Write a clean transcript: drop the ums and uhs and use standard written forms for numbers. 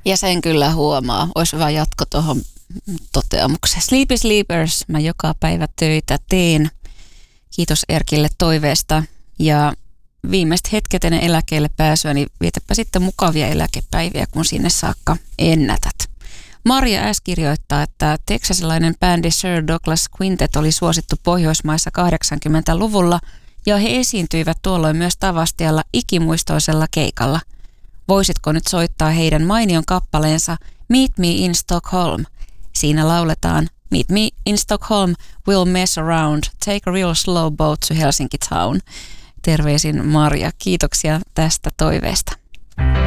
Ja sen kyllä huomaa. Olisi hyvä jatko tuohon toteamukseen. Sleepy Sleepers, mä joka päivä töitä teen. Kiitos Erkille toiveesta. Ja viimeiset hetket ennen eläkkeelle pääsyä, niin vietäpä sitten mukavia eläkepäiviä, kun sinne saakka ennätät. Marja S. kirjoittaa, että teksasilainen bändi Sir Douglas Quintet oli suosittu Pohjoismaissa 80-luvulla ja he esiintyivät tuolloin myös Tavastialla ikimuistoisella keikalla. Voisitko nyt soittaa heidän mainion kappaleensa Meet Me in Stockholm? Siinä lauletaan Meet me in Stockholm, we'll mess around, take a real slow boat to Helsinki town. Terveisin Marja, kiitoksia tästä toiveesta.